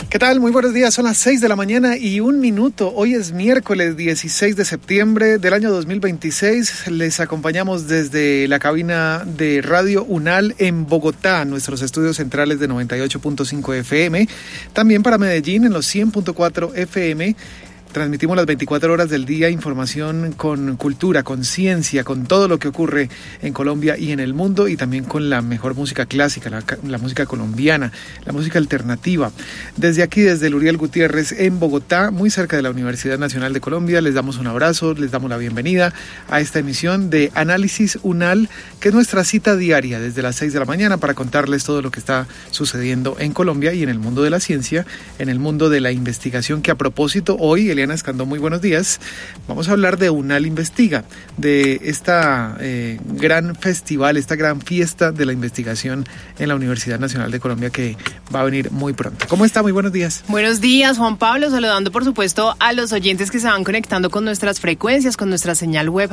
¿Qué tal? Muy buenos días, son las 6 de la mañana y 1 minuto. Hoy es miércoles 16 de septiembre del año 2026. Les acompañamos desde la cabina de Radio UNAL en Bogotá, nuestros estudios centrales de 98.5 FM. También para Medellín en los 100.4 FM. Transmitimos las 24 horas del día información con cultura, con ciencia, con todo lo que ocurre en Colombia y en el mundo, y también con la mejor música clásica, la música colombiana, la música alternativa. Desde aquí, desde el Uriel Gutiérrez en Bogotá, muy cerca de la Universidad Nacional de Colombia, les damos un abrazo, les damos la bienvenida a esta emisión de Análisis UNAL, que es nuestra cita diaria desde las 6 de la mañana para contarles todo lo que está sucediendo en Colombia y en el mundo de la ciencia, en el mundo de la investigación, que a propósito hoy, Eliana Escandón, muy buenos días. Vamos a hablar de UNAL Investiga, de esta gran festival, esta gran fiesta de la investigación en la Universidad Nacional de Colombia, que va a venir muy pronto. ¿Cómo está? Muy buenos días. Buenos días, Juan Pablo, saludando por supuesto a los oyentes que se van conectando con nuestras frecuencias, con nuestra señal web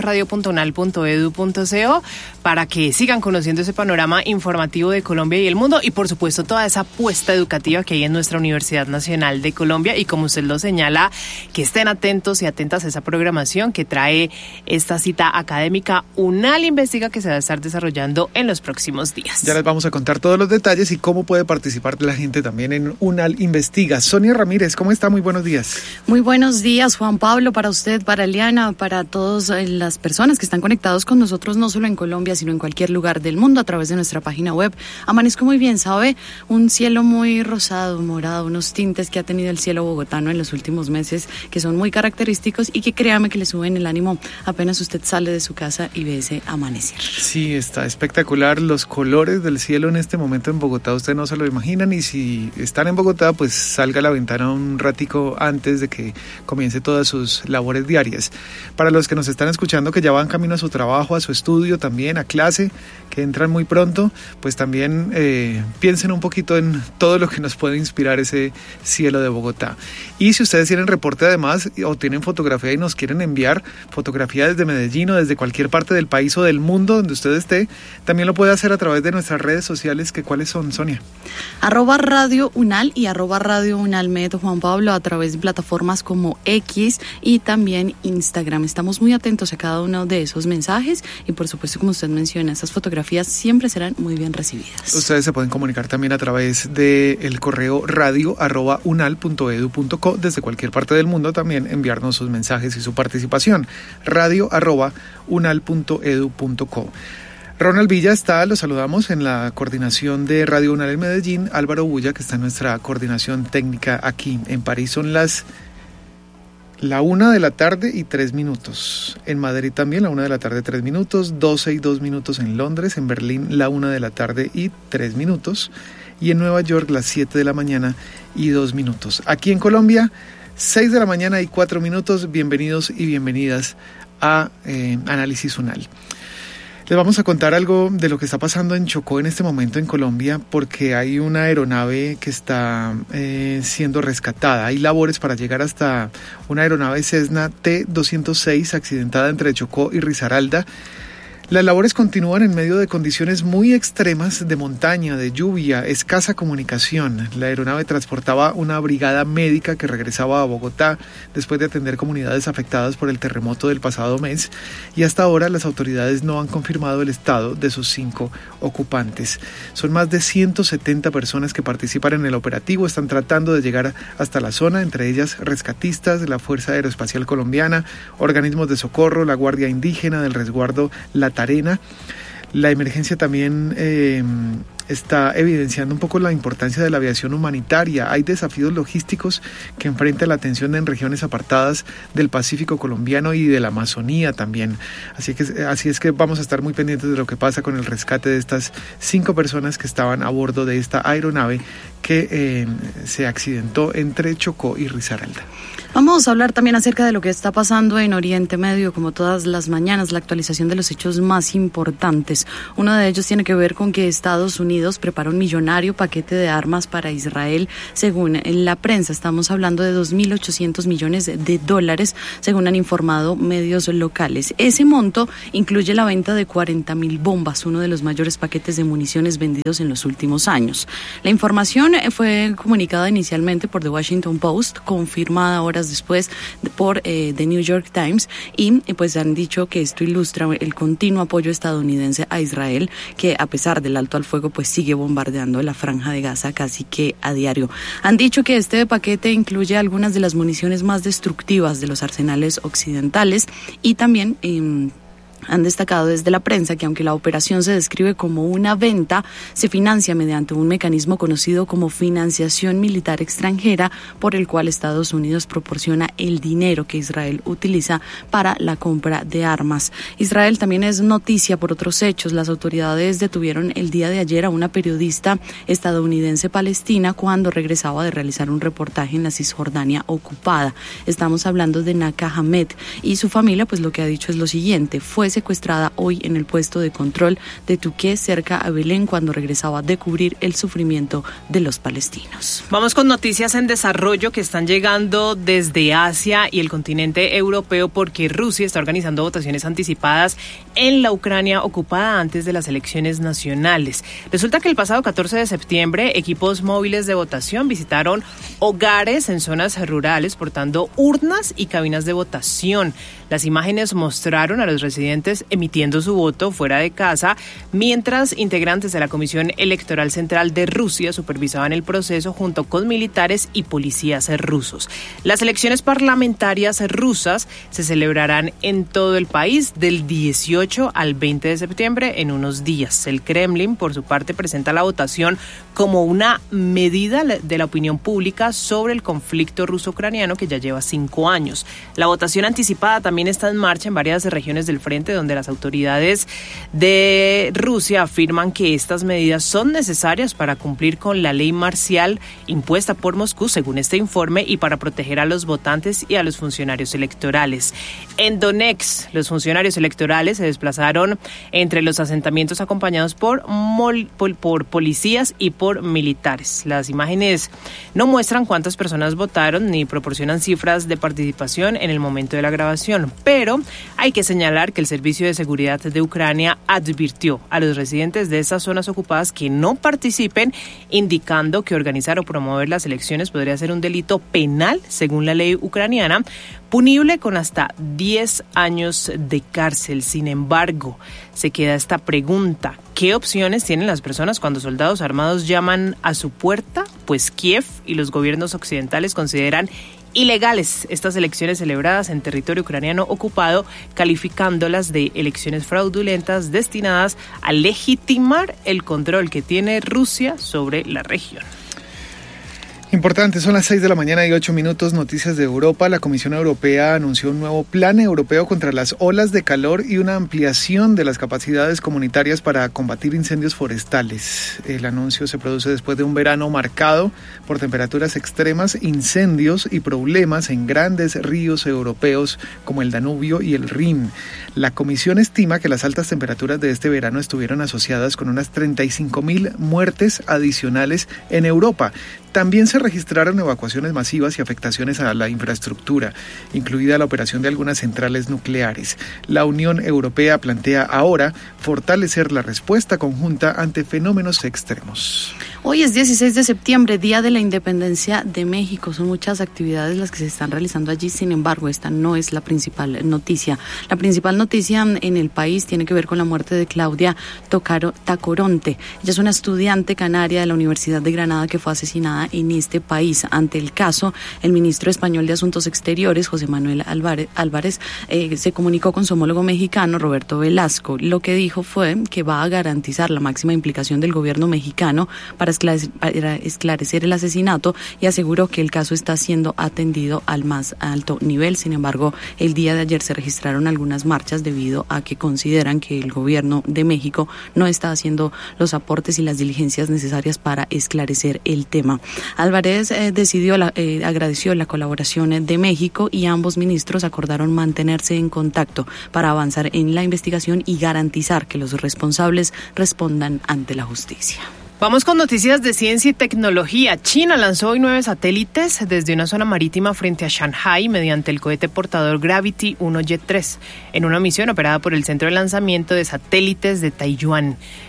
radio.unal.edu.co, para que sigan conociendo ese panorama informativo de Colombia y el mundo, y por supuesto toda esa apuesta educativa que hay en nuestra Universidad Nacional de Colombia, y como usted lo señala, que estén atentos y atentas a esa programación que trae esta cita académica UNAL Investiga, que se va a estar desarrollando en los próximos días. Ya les vamos a contar todos los detalles y cómo puede participar la gente también en UNAL Investiga. Sonia Ramírez, ¿cómo está? Muy buenos días. Muy buenos días, Juan Pablo, para usted, para Eliana, para todas las personas que están conectados con nosotros, no solo en Colombia, sino en cualquier lugar del mundo, a través de nuestra página web. Amanezco muy bien, ¿sabe? Un cielo muy rosado, morado, unos tintes que ha tenido el cielo bogotano en los últimos meses, que son muy característicos y que créame que le suben el ánimo apenas usted sale de su casa y ve ese amanecer. Sí, está espectacular los colores del cielo en este momento en Bogotá, ustedes no se lo imaginan, y si están en Bogotá, pues salga a la ventana un ratico antes de que comience todas sus labores diarias. Para los que nos están escuchando, que ya van camino a su trabajo, a su estudio, también a clase, que entran muy pronto, pues también piensen un poquito en todo lo que nos puede inspirar ese cielo de Bogotá. Y si ustedes tienen reporte además, o tienen fotografía y nos quieren enviar fotografía desde Medellín o desde cualquier parte del país o del mundo donde usted esté, también lo puede hacer a través de nuestras redes sociales, que ¿cuáles son, Sonia? @Radio UNAL y @Radio UNALmed, Juan Pablo, a través de plataformas como X y también Instagram. Estamos muy atentos a cada uno de esos mensajes y por supuesto, como usted menciona, estas fotografías siempre serán muy bien recibidas. Ustedes se pueden comunicar también a través del correo radio@unal.edu.co, desde cualquier parte del mundo también enviarnos sus mensajes y su participación. radio@unal.edu.co. Ronald Villa está, lo saludamos, en la coordinación de Radio UNAL en Medellín. Álvaro Bulla, que está en nuestra coordinación técnica aquí en París. Son la 1 de la tarde y 3 minutos. En Madrid también la 1 de la tarde 3 minutos, 12 y 2 minutos en Londres. En Berlín la 1 de la tarde y 3 minutos. Y en Nueva York las 7 de la mañana y 2 minutos. Aquí en Colombia, 6 de la mañana y 4 minutos. Bienvenidos y bienvenidas a Análisis UNAL. Les vamos a contar algo de lo que está pasando en Chocó en este momento en Colombia, porque hay una aeronave que está siendo rescatada. Hay labores para llegar hasta una aeronave Cessna T-206 accidentada entre Chocó y Risaralda. Las labores continúan en medio de condiciones muy extremas de montaña, de lluvia, escasa comunicación. La aeronave transportaba una brigada médica que regresaba a Bogotá después de atender comunidades afectadas por el terremoto del pasado mes, y hasta ahora las autoridades no han confirmado el estado de sus 5 ocupantes. Son más de 170 personas que participan en el operativo, están tratando de llegar hasta la zona, entre ellas rescatistas, la Fuerza Aeroespacial Colombiana, organismos de socorro, la Guardia Indígena del Resguardo La Tarena. La emergencia también está evidenciando un poco la importancia de la aviación humanitaria. Hay desafíos logísticos que enfrenta la atención en regiones apartadas del Pacífico colombiano y de la Amazonía también. Así es que vamos a estar muy pendientes de lo que pasa con el rescate de estas 5 personas que estaban a bordo de esta aeronave que se accidentó entre Chocó y Risaralda. Vamos a hablar también acerca de lo que está pasando en Oriente Medio, como todas las mañanas, la actualización de los hechos más importantes. Uno de ellos tiene que ver con que Estados Unidos prepara un millonario paquete de armas para Israel. Según la prensa, estamos hablando de $2.800 millones, según han informado medios locales. Ese monto incluye la venta de 40.000 bombas, uno de los mayores paquetes de municiones vendidos en los últimos años. La información fue comunicada inicialmente por The Washington Post, confirmada horas después por The New York Times, y pues han dicho que esto ilustra el continuo apoyo estadounidense a Israel, que a pesar del alto al fuego pues sigue bombardeando la franja de Gaza casi que a diario. Han dicho que este paquete incluye algunas de las municiones más destructivas de los arsenales occidentales y también han destacado desde la prensa que aunque la operación se describe como una venta, se financia mediante un mecanismo conocido como financiación militar extranjera, por el cual Estados Unidos proporciona el dinero que Israel utiliza para la compra de armas. Israel también es noticia por otros hechos. Las autoridades detuvieron el día de ayer a una periodista estadounidense palestina cuando regresaba de realizar un reportaje en la Cisjordania ocupada. Estamos hablando de Naka Hamed, y su familia pues lo que ha dicho es lo siguiente: fue secuestrada hoy en el puesto de control de Tuqué, cerca a Belén, cuando regresaba de cubrir el sufrimiento de los palestinos. Vamos con noticias en desarrollo que están llegando desde Asia y el continente europeo, porque Rusia está organizando votaciones anticipadas en la Ucrania ocupada antes de las elecciones nacionales. Resulta que el pasado 14 de septiembre equipos móviles de votación visitaron hogares en zonas rurales portando urnas y cabinas de votación. Las imágenes mostraron a los residentes emitiendo su voto fuera de casa, mientras integrantes de la Comisión Electoral Central de Rusia supervisaban el proceso junto con militares y policías rusos. Las elecciones parlamentarias rusas se celebrarán en todo el país del 18 al 20 de septiembre, en unos días. El Kremlin, por su parte, presenta la votación como una medida de la opinión pública sobre el conflicto ruso-ucraniano que ya lleva 5 años. La votación anticipada también está en marcha en varias regiones del frente, donde las autoridades de Rusia afirman que estas medidas son necesarias para cumplir con la ley marcial impuesta por Moscú, según este informe, y para proteger a los votantes y a los funcionarios electorales. En Donetsk, los funcionarios electorales se desplazaron entre los asentamientos acompañados por policías y por militares. Las imágenes no muestran cuántas personas votaron ni proporcionan cifras de participación en el momento de la grabación, pero hay que señalar que el Servicio de Seguridad de Ucrania advirtió a los residentes de esas zonas ocupadas que no participen, indicando que organizar o promover las elecciones podría ser un delito penal según la ley ucraniana, punible con hasta 10 años de cárcel. Sin embargo, se queda esta pregunta: ¿qué opciones tienen las personas cuando soldados armados llaman a su puerta? Pues Kiev y los gobiernos occidentales consideran ilegales estas elecciones celebradas en territorio ucraniano ocupado, calificándolas de elecciones fraudulentas destinadas a legitimar el control que tiene Rusia sobre la región. Importante, son las 6 de la mañana y 8 minutos, noticias de Europa. La Comisión Europea anunció un nuevo plan europeo contra las olas de calor y una ampliación de las capacidades comunitarias para combatir incendios forestales. El anuncio se produce después de un verano marcado por temperaturas extremas, incendios y problemas en grandes ríos europeos como el Danubio y el Rin. La Comisión estima que las altas temperaturas de este verano estuvieron asociadas con unas 35.000 muertes adicionales en Europa. También se registraron evacuaciones masivas y afectaciones a la infraestructura, incluida la operación de algunas centrales nucleares. La Unión Europea plantea ahora fortalecer la respuesta conjunta ante fenómenos extremos. Hoy es 16 de septiembre, Día de la Independencia de México. Son muchas actividades las que se están realizando allí, sin embargo, esta no es la principal noticia. La principal noticia en el país tiene que ver con la muerte de Claudia Tacoronte. Ella es una estudiante canaria de la Universidad de Granada que fue asesinada en este país. Ante el caso, el ministro español de Asuntos Exteriores, José Manuel Álvarez, se comunicó con su homólogo mexicano, Roberto Velasco. Lo que dijo fue que va a garantizar la máxima implicación del gobierno mexicano para esclarecer el asesinato, y aseguró que el caso está siendo atendido al más alto nivel. Sin embargo, el día de ayer se registraron algunas marchas debido a que consideran que el gobierno de México no está haciendo los aportes y las diligencias necesarias para esclarecer el tema. Álvarez agradeció la colaboración de México, y ambos ministros acordaron mantenerse en contacto para avanzar en la investigación y garantizar que los responsables respondan ante la justicia. Vamos con noticias de ciencia y tecnología. China lanzó hoy 9 satélites desde una zona marítima frente a Shanghái mediante el cohete portador Gravity 1 Jet 3, en una misión operada por el Centro de Lanzamiento de Satélites de Taiyuan.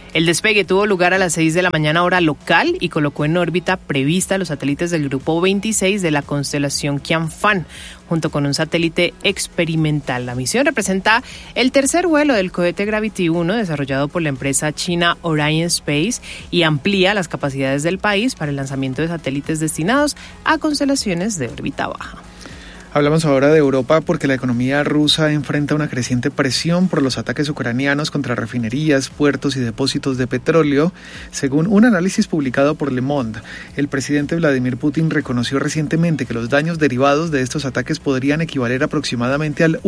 El despegue tuvo lugar a las 6 de la mañana hora local y colocó en órbita prevista los satélites del grupo 26 de la constelación Qianfan, junto con un satélite experimental. La misión representa el tercer vuelo del cohete Gravity 1 desarrollado por la empresa china Orion Space y amplía las capacidades del país para el lanzamiento de satélites destinados a constelaciones de órbita baja. Hablamos ahora de Europa porque la economía rusa enfrenta una creciente presión por los ataques ucranianos contra refinerías, puertos y depósitos de petróleo. Según un análisis publicado por Le Monde, el presidente Vladimir Putin reconoció recientemente que los daños derivados de estos ataques podrían equivaler aproximadamente al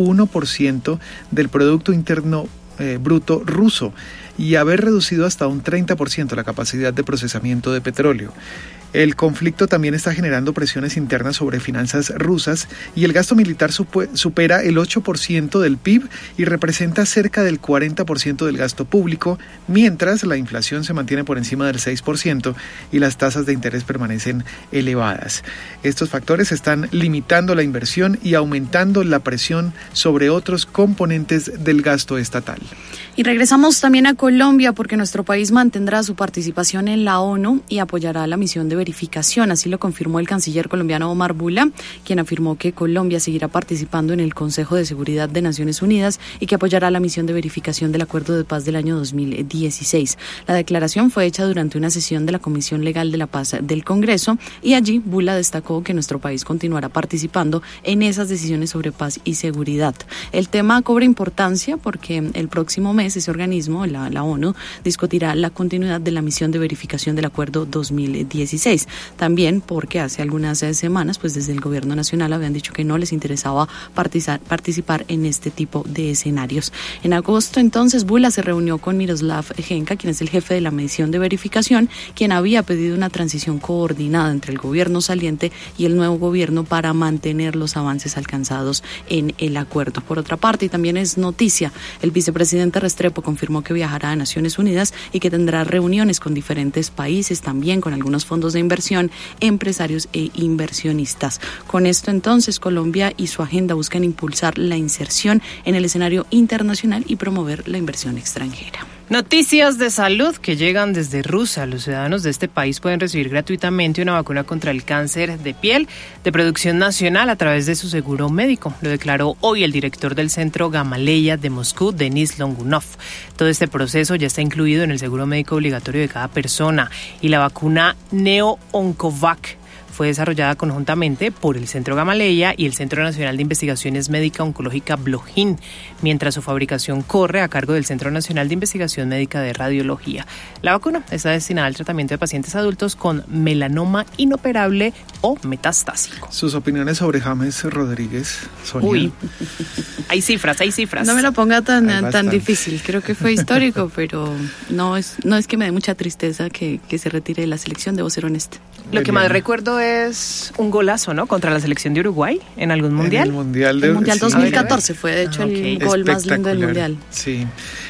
1% del Producto Interno Bruto ruso y haber reducido hasta un 30% la capacidad de procesamiento de petróleo. El conflicto también está generando presiones internas sobre finanzas rusas y el gasto militar supera el 8% del PIB y representa cerca del 40% del gasto público, mientras la inflación se mantiene por encima del 6% y las tasas de interés permanecen elevadas. Estos factores están limitando la inversión y aumentando la presión sobre otros componentes del gasto estatal. Y regresamos también a Colombia porque nuestro país mantendrá su participación en la ONU y apoyará la misión de verificación. Así lo confirmó el canciller colombiano Omar Bula, quien afirmó que Colombia seguirá participando en el Consejo de Seguridad de Naciones Unidas y que apoyará la misión de verificación del Acuerdo de Paz del año 2016. La declaración fue hecha durante una sesión de la Comisión Legal de la Paz del Congreso y allí Bula destacó que nuestro país continuará participando en esas decisiones sobre paz y seguridad. El tema cobra importancia porque el próximo mes ese organismo, la ONU, discutirá la continuidad de la misión de verificación del Acuerdo 2016. También porque hace algunas semanas, pues desde el gobierno nacional habían dicho que no les interesaba participar en este tipo de escenarios. En agosto, entonces, Bula se reunió con Miroslav Genka, quien es el jefe de la misión de verificación, quien había pedido una transición coordinada entre el gobierno saliente y el nuevo gobierno para mantener los avances alcanzados en el acuerdo. Por otra parte, y también es noticia, el vicepresidente Restrepo confirmó que viajará a Naciones Unidas y que tendrá reuniones con diferentes países, también con algunos fondos de inversión, empresarios e inversionistas. Con esto entonces Colombia y su agenda buscan impulsar la inserción en el escenario internacional y promover la inversión extranjera. Noticias de salud que llegan desde Rusia. Los ciudadanos de este país pueden recibir gratuitamente una vacuna contra el cáncer de piel de producción nacional a través de su seguro médico. Lo declaró hoy el director del Centro Gamaleya de Moscú, Denis Longunov. Todo este proceso ya está incluido en el seguro médico obligatorio de cada persona y la vacuna Neo-Oncovac fue desarrollada conjuntamente por el Centro Gamaleya y el Centro Nacional de Investigaciones Médica Oncológica Blojin, mientras su fabricación corre a cargo del Centro Nacional de Investigación Médica de Radiología. La vacuna está destinada al tratamiento de pacientes adultos con melanoma inoperable o metastásico. Sus opiniones sobre James Rodríguez, Sonia. Uy, hay cifras. No me lo ponga tan difícil, creo que fue histórico, pero no es que me dé mucha tristeza que se retire de la selección, debo ser honesta. Lo que más recuerdo es un golazo, ¿no? Contra la selección de Uruguay en algún mundial. En el Mundial 2014 fue, de hecho, el gol más lindo del Mundial. Sí.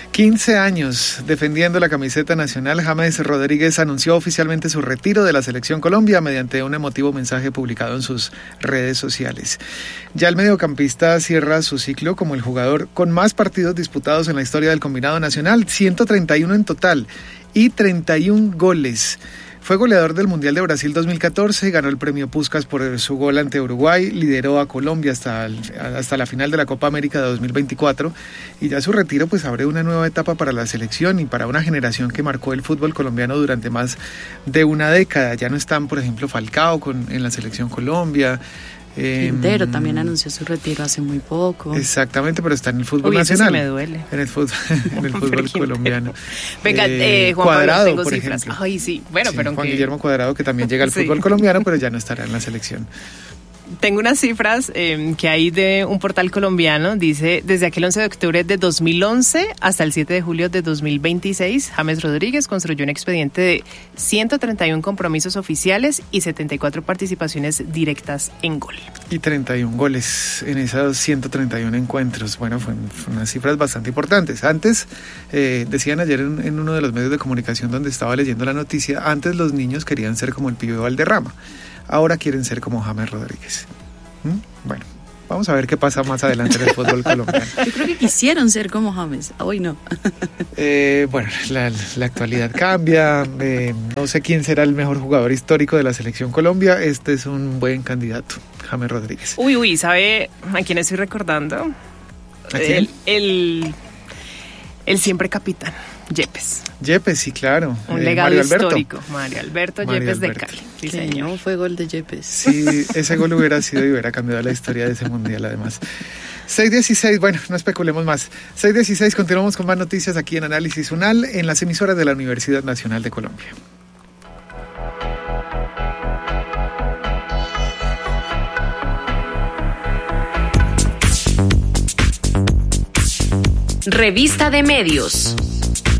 15 años defendiendo la camiseta nacional, James Rodríguez anunció oficialmente su retiro de la Selección Colombia mediante un emotivo mensaje publicado en sus redes sociales. Ya el mediocampista cierra su ciclo como el jugador con más partidos disputados en la historia del combinado nacional, 131 en total y 31 goles. Fue goleador del Mundial de Brasil 2014, ganó el premio Puskás por su gol ante Uruguay, lideró a Colombia hasta la final de la Copa América de 2024 y ya su retiro pues abre una nueva etapa para la selección y para una generación que marcó el fútbol colombiano durante más de una década. Ya no están, por ejemplo, Falcao en la selección Colombia. Quintero también anunció su retiro hace muy poco. Exactamente, pero está en el fútbol nacional. Sí me duele. En el fútbol colombiano. Venga, Juan Cuadrado, Pablo, tengo por cifras. ejemplo. Ay, sí. Bueno, sí, pero Juan Guillermo Cuadrado, que también llega al fútbol colombiano, pero ya no estará en la selección. Tengo unas cifras que hay de un portal colombiano. Dice, desde aquel 11 de octubre de 2011 hasta el 7 de julio de 2026, James Rodríguez construyó un expediente de 131 compromisos oficiales y 74 participaciones directas en gol. Y 31 goles en esos 131 encuentros. Bueno, fueron unas cifras bastante importantes. Antes, decían ayer en uno de los medios de comunicación donde estaba leyendo la noticia, antes los niños querían ser como el Pibe Valderrama. Ahora quieren ser como James Rodríguez. Bueno, Vamos a ver qué pasa más adelante en el fútbol colombiano. Yo creo que quisieron ser como James, hoy no. Bueno, la actualidad cambia, no sé quién será el mejor jugador histórico de la selección Colombia, este es un buen candidato, James Rodríguez. Uy, ¿sabe a quién estoy recordando? ¿A quién? El siempre capitán, Yepes. Yepes, sí, claro. Un legado histórico. Mario Alberto Yepes de Cali. Sí, señor. No fue gol de Yepes. Sí, ese gol hubiera sido y hubiera cambiado la historia de ese mundial, además. 6:16, bueno, no especulemos más. 6:16, continuamos con más noticias aquí en Análisis UNAL, en las emisoras de la Universidad Nacional de Colombia. Revista de Medios.